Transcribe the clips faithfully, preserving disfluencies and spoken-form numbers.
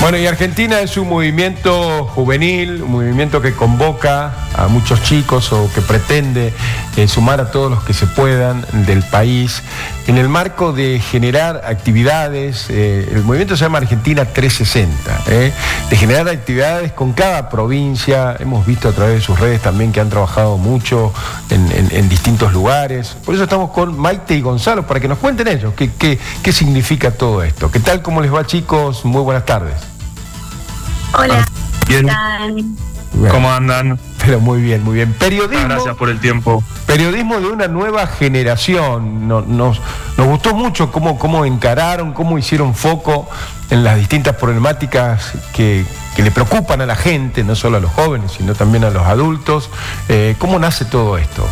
Bueno, y Argentina es un movimiento juvenil, un movimiento que convoca a muchos chicos o que pretende eh, sumar a todos los que se puedan del país en el marco de generar actividades. Eh, el movimiento se llama Argentina trescientos sesenta, eh, de generar actividades con cada provincia. Hemos visto a través de sus redes también que han trabajado mucho en, en, en distintos lugares. Por eso estamos con Maite y Gonzalo para que nos cuenten ellos qué, qué, qué significa todo esto. ¿Qué tal? ¿Cómo les va, chicos? Muy buenas tardes. Hola. Bien. Bueno, ¿Cómo andan? pero muy bien, muy bien. Periodismo. Gracias por el tiempo. Periodismo de una nueva generación. Nos, nos, nos gustó mucho cómo, cómo encararon, cómo hicieron foco en las distintas problemáticas que, que le preocupan a la gente, no solo a los jóvenes, sino también a los adultos. Eh, ¿Cómo nace todo esto?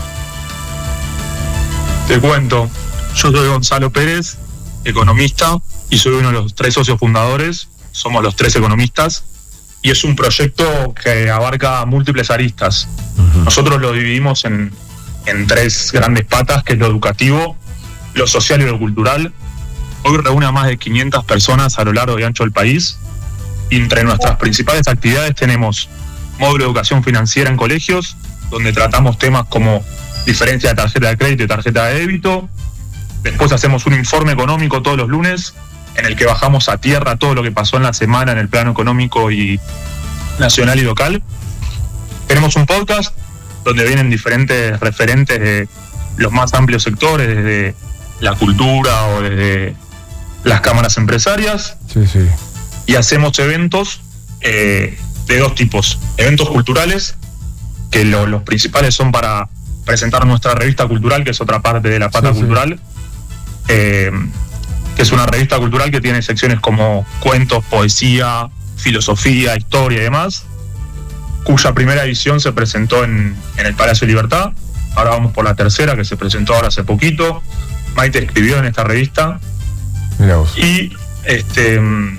Te cuento. Yo soy Gonzalo Pérez, economista, y soy uno de los tres socios fundadores. Somos los tres economistas. Y es un proyecto que abarca múltiples aristas. Uh-huh. Nosotros lo dividimos en, en tres grandes patas, que es lo educativo, lo social y lo cultural. Hoy reúne a más de quinientas personas a lo largo y ancho del país. Y entre nuestras principales actividades tenemos módulo de educación financiera en colegios, donde tratamos temas como diferencia de tarjeta de crédito y tarjeta de débito. Después hacemos un informe económico todos los lunes, en el que bajamos a tierra todo lo que pasó en la semana en el plano económico y nacional y local. Tenemos un podcast donde vienen diferentes referentes de los más amplios sectores, desde la cultura o desde las cámaras empresarias. Sí, sí. Y hacemos eventos eh, de dos tipos. Eventos culturales, que lo, los principales son para presentar nuestra revista cultural, que es otra parte de la pata sí, cultural. Sí. Eh, que es una revista cultural que tiene secciones como cuentos, poesía, filosofía, historia y demás, cuya primera edición se presentó en, en el Palacio de Libertad. Ahora vamos por la tercera, que se presentó ahora hace poquito. Maite escribió en esta revista. Mirá vos. Y, este,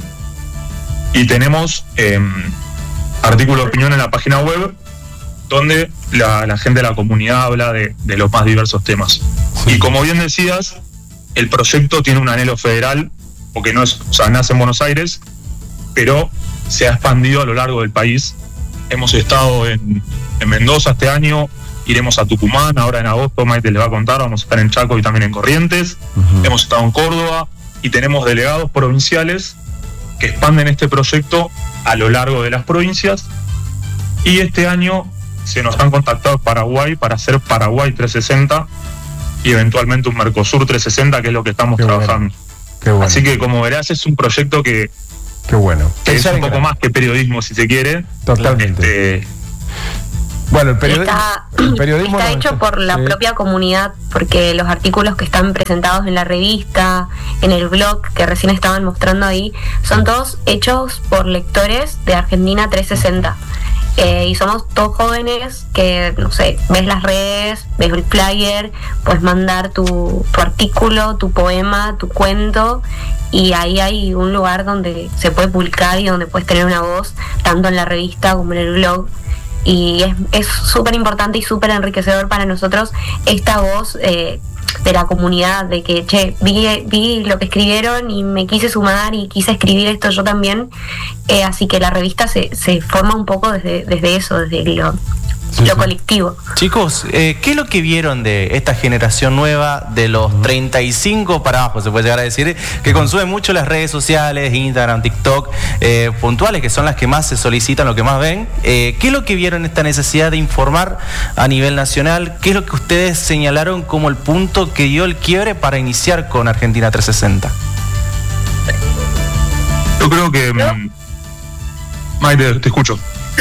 y tenemos eh, artículos de opinión en la página web, donde la, la gente de la comunidad habla de, de los más diversos temas. Sí. Y como bien decías, el proyecto tiene un anhelo federal, porque no es, o sea, nace en Buenos Aires, pero se ha expandido a lo largo del país. Hemos estado en, en Mendoza este año, iremos a Tucumán, ahora en agosto Maite les va a contar, vamos a estar en Chaco y también en Corrientes. Uh-huh. Hemos estado en Córdoba y tenemos delegados provinciales que expanden este proyecto a lo largo de las provincias. Y este año se nos han contactado Paraguay para hacer Paraguay trescientos sesenta y eventualmente un Mercosur trescientos sesenta, que es lo que estamos Qué trabajando. Bueno. Qué bueno. Así que, como verás, es un proyecto que, Qué bueno. que es un poco más que periodismo, si se quiere. Totalmente. Este, bueno, el, periodi- está, el periodismo está no hecho está, por la sí. propia comunidad, porque los artículos que están presentados en la revista, en el blog que recién estaban mostrando ahí, son todos hechos por lectores de Argentina trescientos sesenta. Eh, y somos todos jóvenes que, no sé, ves las redes, ves el flyer, puedes mandar tu, tu artículo, tu poema, tu cuento, y ahí hay un lugar donde se puede publicar y donde puedes tener una voz, tanto en la revista como en el blog. Y es súper importante y súper enriquecedor para nosotros esta voz eh, de la comunidad, de que, che, vi, vi lo que escribieron y me quise sumar y quise escribir esto yo también. Eh, así que la revista se, se forma un poco desde, desde eso, desde lo, sí, lo sí. colectivo. Chicos, eh, ¿qué es lo que vieron de esta generación nueva de los treinta y cinco para abajo, se puede llegar a decir, que consume mucho las redes sociales, Instagram, TikTok, eh, puntuales, que son las que más se solicitan, lo que más ven? Eh, ¿Qué es lo que vieron esta necesidad de informar a nivel nacional? ¿Qué es lo que ustedes señalaron como el punto que dio el quiebre para iniciar con Argentina trescientos sesenta? Yo creo que... ¿No? Maite, te escucho.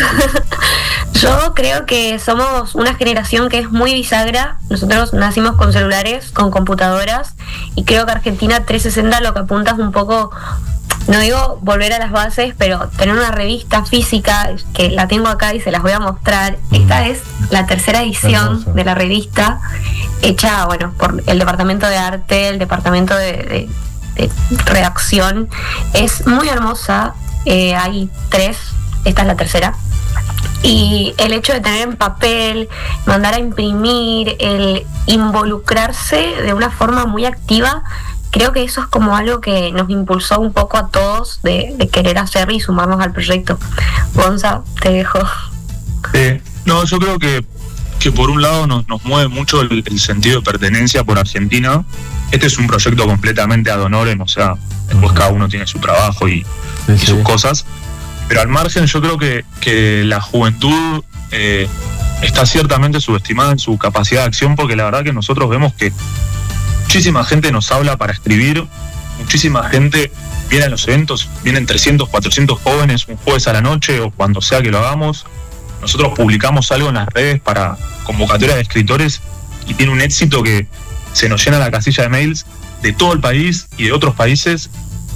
Yo creo que somos una generación que es muy bisagra. Nosotros nacimos con celulares, con computadoras, y creo que Argentina trescientos sesenta lo que apunta es un poco, no digo volver a las bases, pero tener una revista física, que la tengo acá y se las voy a mostrar. Esta es la tercera edición de la revista, hecha, bueno, por el departamento de arte, el departamento de, de, de redacción. Es muy hermosa, eh, hay tres, esta es la tercera. Y el hecho de tener en papel, mandar a imprimir, el involucrarse de una forma muy activa, creo que eso es como algo que nos impulsó un poco a todos de, de querer hacer y sumarnos al proyecto. Gonza, te dejo. Eh, no, yo creo que, que por un lado nos, nos mueve mucho el, el sentido de pertenencia por Argentina. Este es un proyecto completamente ad honorem, o sea, después cada uno tiene su trabajo y, Sí, y sí. sus cosas. Pero al margen yo creo que, que la juventud eh, está ciertamente subestimada en su capacidad de acción, porque la verdad que nosotros vemos que muchísima gente nos habla para escribir, muchísima gente viene a los eventos, vienen trescientos, cuatrocientos jóvenes un jueves a la noche o cuando sea que lo hagamos. Nosotros publicamos algo en las redes para convocatoria de escritores y tiene un éxito que se nos llena la casilla de mails de todo el país y de otros países.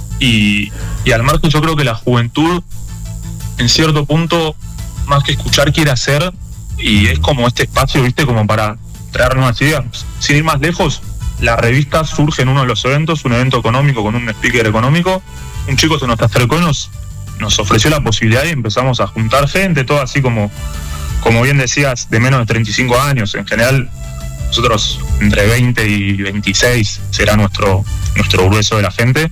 Y, y al margen yo creo que la juventud en cierto punto más que escuchar quiere hacer, y es como este espacio, viste, como para traer nuevas ideas. Sin ir más lejos, la revista surge en uno de los eventos, un evento económico con un speaker económico. Un chico se nos acercó y nos, nos ofreció la posibilidad y empezamos a juntar gente, todo así como, como bien decías, de menos de treinta y cinco años. En general, nosotros entre veinte y veintiséis será nuestro, nuestro grueso de la gente.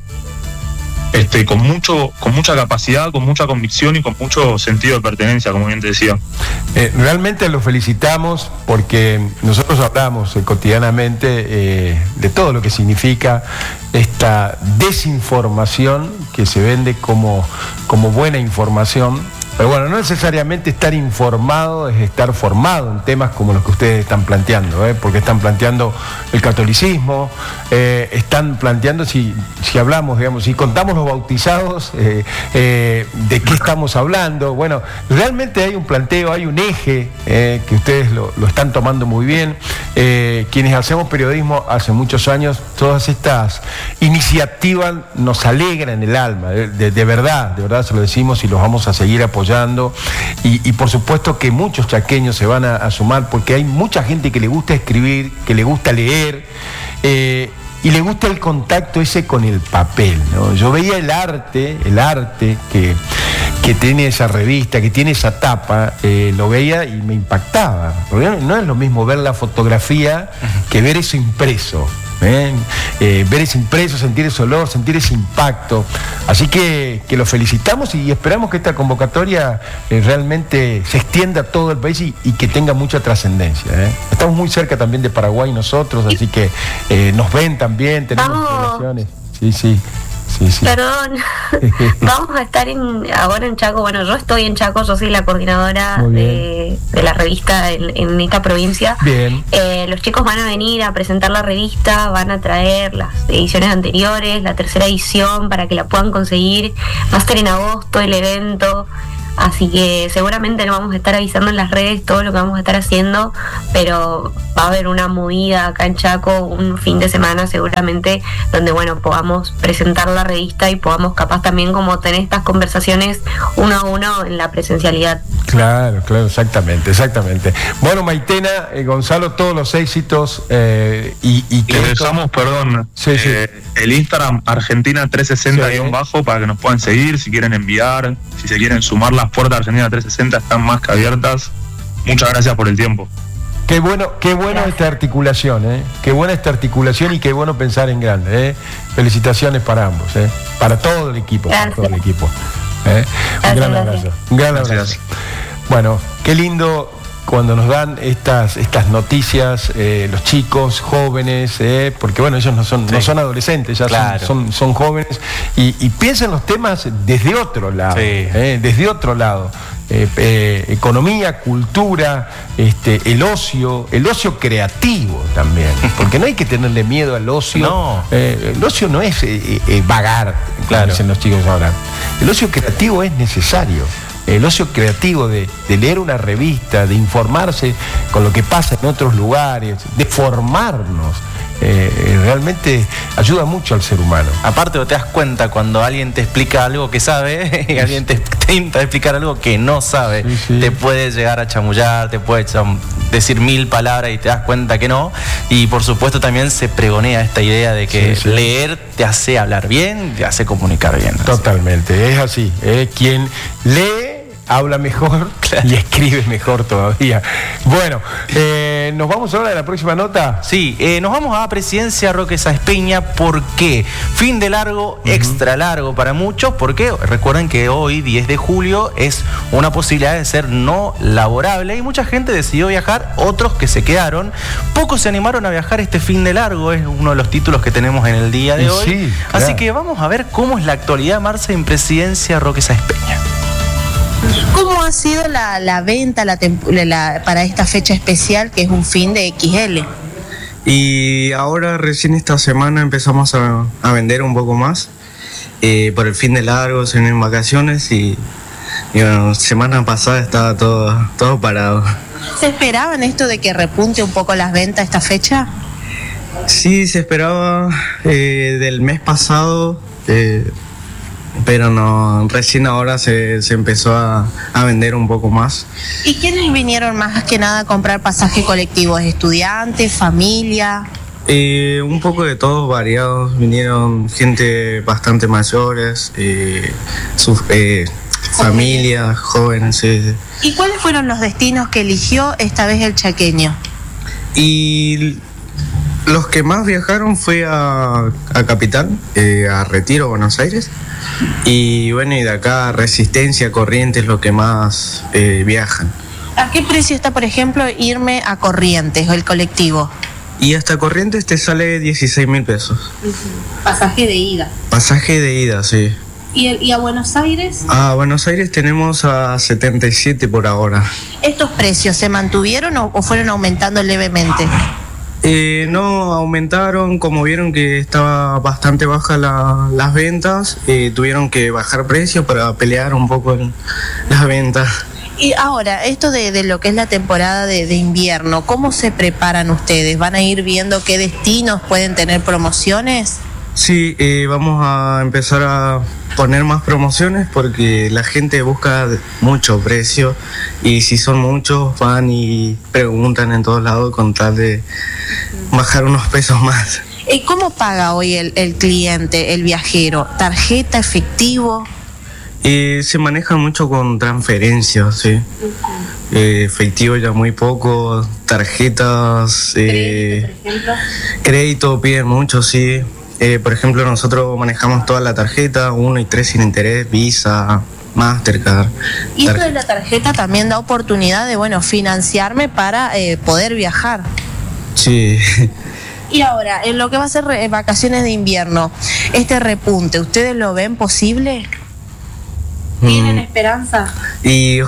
Este, con mucho, con mucha capacidad, con mucha convicción y con mucho sentido de pertenencia, como bien te decía. Eh, realmente los felicitamos porque nosotros hablamos eh, cotidianamente eh, de todo lo que significa esta desinformación que se vende como, como buena información. Pero bueno, no necesariamente estar informado es estar formado en temas como los que ustedes están planteando, ¿eh? Porque están planteando el catolicismo, eh, están planteando, si, si hablamos, digamos, si contamos los bautizados, eh, eh, de qué estamos hablando. Bueno, realmente hay un planteo, hay un eje eh, que ustedes lo, lo están tomando muy bien. Eh, quienes hacemos periodismo hace muchos años, todas estas iniciativas nos alegran el alma, de, de, de verdad, de verdad se lo decimos y los vamos a seguir apoyando. Y, y por supuesto que muchos chaqueños se van a, a sumar porque hay mucha gente que le gusta escribir, que le gusta leer eh, y le gusta el contacto ese con el papel, ¿no? Yo veía el arte, el arte que, que tiene esa revista, que tiene esa tapa, eh, lo veía y me impactaba, porque no es lo mismo ver la fotografía que ver eso impreso. ¿Eh? Eh, ver ese impreso, sentir ese olor, sentir ese impacto. Así que, que los felicitamos y esperamos que esta convocatoria eh, realmente se extienda a todo el país y, y que tenga mucha trascendencia. ¿eh? Estamos muy cerca también de Paraguay nosotros, así que eh, nos ven también, tenemos Vamos. relaciones. Sí, sí. Sí, sí. Perdón, vamos a estar en, ahora en Chaco. Bueno, yo estoy en Chaco, yo soy la coordinadora de, de la revista en, en esta provincia. Bien. Eh, los chicos van a venir a presentar la revista, van a traer las ediciones anteriores, la tercera edición para que la puedan conseguir. Va a estar en agosto el evento. Así que seguramente nos vamos a estar avisando en las redes todo lo que vamos a estar haciendo, pero va a haber una movida acá en Chaco un fin de semana seguramente donde bueno podamos presentar la revista y podamos capaz también como tener estas conversaciones uno a uno en la presencialidad. Claro, claro, exactamente, exactamente. Bueno, Maitena, eh, Gonzalo, todos los éxitos eh, y, y que Les esto- dejamos, perdón, Sí, sí. eh, el Instagram Argentina trescientos sesenta Sí. guión bajo para que nos puedan seguir, si quieren enviar, si se quieren sumar. Las puertas de Argentina trescientos sesenta están más que abiertas. Muchas gracias por el tiempo. Qué bueno, qué bueno esta articulación, ¿eh? Qué buena esta articulación y qué bueno pensar en grande, ¿eh? Felicitaciones para ambos, ¿eh? Para todo el equipo, para todo el equipo. ¿eh? Un Gracias, gran gracias. abrazo. Un gran abrazo. Gracias. Bueno, qué lindo cuando nos dan estas, estas noticias, eh, los chicos, jóvenes, eh, porque bueno, ellos no son, no Sí. son adolescentes, ya Claro. son, son, son jóvenes y, y piensan los temas desde otro lado, Sí. eh, desde otro lado. Eh, eh, economía, cultura, este, el ocio, el ocio creativo también, porque no hay que tenerle miedo al ocio. No. Eh, el ocio no es eh, eh, vagar, como Claro. dicen los chicos ahora. El ocio creativo es necesario. El ocio creativo de, de leer una revista, de informarse con lo que pasa en otros lugares, de formarnos, eh, realmente ayuda mucho al ser humano. Aparte, te das cuenta cuando alguien te explica algo que sabe y alguien te intenta explicar algo que no sabe. Sí, sí. Te puede llegar a chamullar, te puede cham- decir mil palabras y te das cuenta que no. Y por supuesto también se pregonea esta idea de que Sí, sí. leer te hace hablar bien, te hace comunicar bien. Totalmente, es así. eh, Quien lee habla mejor y escribe mejor todavía. Bueno, eh, ¿nos vamos ahora a la próxima nota? Sí, eh, nos vamos a Presidencia Roque Sáenz Peña. ¿Por qué? Fin de largo, uh-huh. extra largo para muchos, porque recuerden que hoy, diez de julio, es una posibilidad de ser no laborable y mucha gente decidió viajar, otros que se quedaron. Pocos se animaron a viajar este fin de largo, es uno de los títulos que tenemos en el día de hoy. Sí, claro. Así que vamos a ver cómo es la actualidad, Marce, en Presidencia Roque Sáenz Peña. ¿Cómo ha sido la, la venta la la, para esta fecha especial, que es un fin de equis ele? Y ahora recién esta semana empezamos a, a vender un poco más eh, por el fin de largo, se vienen vacaciones y, y bueno, semana pasada estaba todo, todo parado. ¿Se esperaban esto de que repunte un poco las ventas esta fecha? Sí, se esperaba eh, del mes pasado, eh, pero no, recién ahora se, se empezó a, a vender un poco más. ¿Y quiénes vinieron más que nada a comprar pasaje colectivos? ¿Estudiantes, familia? Eh, un poco de todos variados, vinieron gente bastante mayores, eh, sus, eh, familias, jóvenes. Sí, sí. ¿Y cuáles fueron los destinos que eligió esta vez el chaqueño? Y los que más viajaron fue a, a Capital, eh, a Retiro, Buenos Aires. Y bueno, y de acá Resistencia, Corrientes, lo que más eh, viajan. ¿A qué precio está, por ejemplo, irme a Corrientes o el colectivo? Y hasta Corrientes te sale dieciséis mil pesos. Uh-huh. Pasaje de ida. Pasaje de ida, sí. ¿Y, el, ¿Y a Buenos Aires? A Buenos Aires tenemos a setenta y siete por ahora. ¿Estos precios se mantuvieron o, o fueron aumentando levemente? Eh, no, aumentaron, como vieron que estaba bastante baja la, las ventas, eh, tuvieron que bajar precios para pelear un poco en las ventas. Y ahora, esto de, de lo que es la temporada de, de invierno, ¿cómo se preparan ustedes? ¿Van a ir viendo qué destinos pueden tener promociones? Sí, eh, vamos a empezar a poner más promociones porque la gente busca mucho precio y si son muchos van y preguntan en todos lados con tal de bajar unos pesos más. ¿Y cómo paga hoy el, el cliente, el viajero? ¿Tarjeta, efectivo? Eh, se maneja mucho con transferencias, sí. Uh-huh. Eh, efectivo ya muy poco, tarjetas, eh, ¿Crédito, por ejemplo? Crédito piden mucho, sí. Eh, por ejemplo, nosotros manejamos toda la tarjeta, uno y tres sin interés, Visa, Mastercard. Y esto de la tarjeta también da oportunidad de, bueno, financiarme para eh, poder viajar. Sí. Y ahora, en lo que va a ser re- vacaciones de invierno, este repunte, ¿ustedes lo ven posible? ¿Tienen mm. esperanza? Y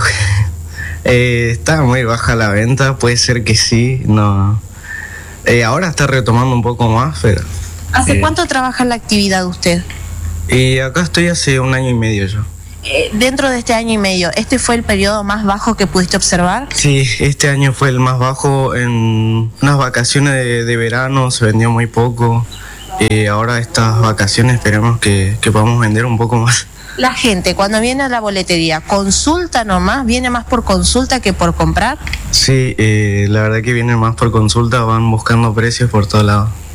eh, está muy baja la venta, puede ser que sí, no. Eh, ahora está retomando un poco más, pero... ¿Hace eh, cuánto trabaja en la actividad usted? Eh, acá estoy hace un año y medio yo. Eh, dentro de este año y medio, ¿este fue el periodo más bajo que pudiste observar? Sí, este año fue el más bajo. En unas vacaciones de, de verano se vendió muy poco. Eh, ahora estas vacaciones esperemos que, que podamos vender un poco más. La gente cuando viene a la boletería, ¿consulta nomás? ¿Viene más por consulta que por comprar? Sí, eh, la verdad que vienen más por consulta, van buscando precios por todos lados.